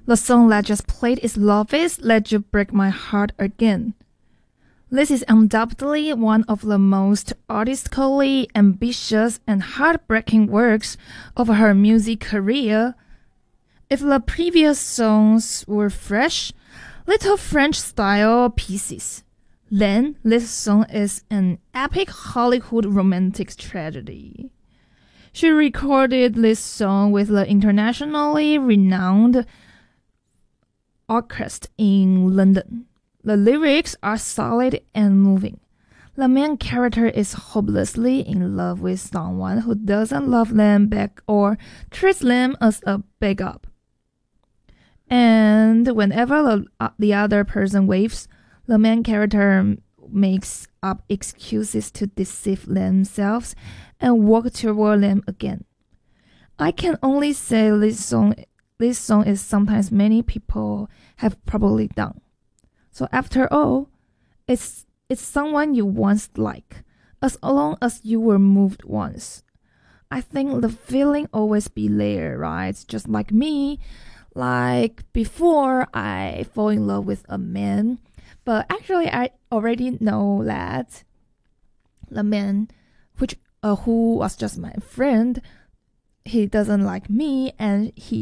The song that just played is Love's Let You Break My Heart Again. This is undoubtedly one of the most artistically ambitious and heartbreaking works of her music career. If the previous songs were fresh, little French-style pieces, then this song is an epic Hollywood romantic tragedy. She recorded this song with the internationally renowned orchestra in London. The lyrics are solid and moving. The main character is hopelessly in love with someone who doesn't love them back or treats them as a backup. And whenever the other person waves, the main character makes up excuses to deceive themselves and walk toward them again. I can only say this song is sometimes many people have probably done. So after all, it's someone you once liked, as long as you were moved once. I think the feeling always be there, right? Just like me, like before I fall in love with a man, but actually I already know that the man who was just my friend, he doesn't like me and he